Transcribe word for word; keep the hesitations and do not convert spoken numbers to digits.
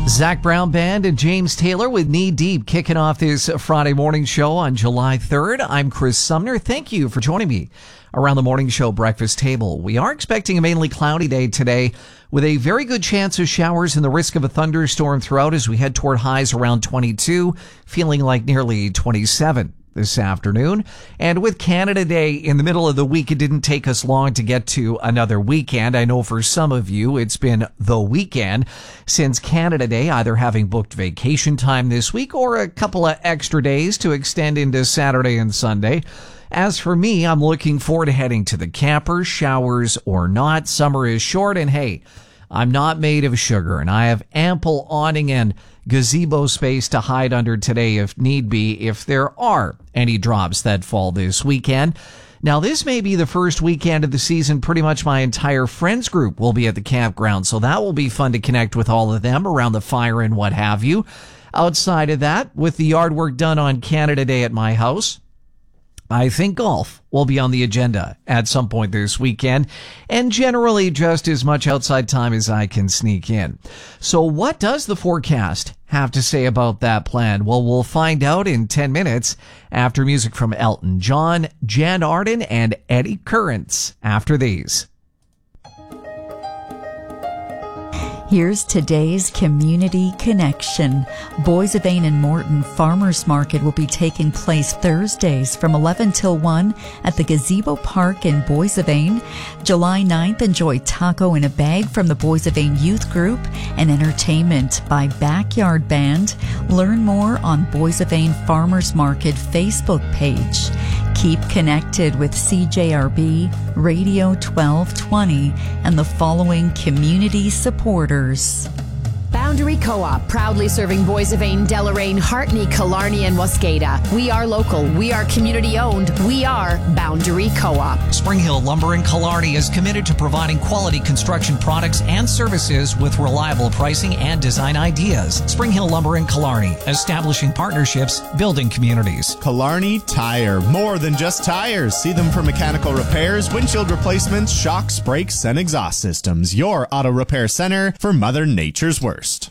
Zach Brown Band and James Taylor with Knee Deep kicking off this Friday morning show on July third. I'm Chris Sumner. Thank you for joining me around the morning show breakfast table. We are expecting a mainly cloudy day today with a very good chance of showers and the risk of a thunderstorm throughout as we head toward highs around twenty-two, feeling like nearly twenty-seven this afternoon. And with Canada Day in the middle of the week, it didn't take us long to get to another weekend. I know for some of you, it's been the weekend since Canada Day, either having booked vacation time this week or a couple of extra days to extend into Saturday and Sunday. As for me, I'm looking forward to heading to the campers, showers or not. Summer is short, and hey, I'm not made of sugar, and I have ample awning and gazebo space to hide under today if need be, if there are any drops that fall this weekend. Now, this may be the first weekend of the season pretty much my entire friends group will be at the campground, so that will be fun to connect with all of them around the fire and what have you. Outside of that, with the yard work done on Canada Day at my house, I think golf will be on the agenda at some point this weekend, and generally just as much outside time as I can sneak in. So what does the forecast have to say about that plan? Well, we'll find out in ten minutes after music from Elton John, Jan Arden, and Eddie Currents after these. Here's today's Community Connection. Boissevain and Morton Farmers Market will be taking place Thursdays from eleven till one at the Gazebo Park in Boissevain. July ninth, enjoy taco in a bag from the Boissevain Youth Group and entertainment by Backyard Band. Learn more on Boissevain Farmers Market Facebook page. Keep connected with C J R B, Radio twelve twenty, and the following community supporters. Boundary Co-op, proudly serving Boissevain, Deloraine, Hartney, Killarney, and Wascada. We are local. We are community-owned. We are Boundary Co-op. Spring Hill Lumber in Killarney is committed to providing quality construction products and services with reliable pricing and design ideas. Spring Hill Lumber in Killarney, establishing partnerships, building communities. Killarney Tire, more than just tires. See them for mechanical repairs, windshield replacements, shocks, brakes, and exhaust systems. Your auto repair center for Mother Nature's worst.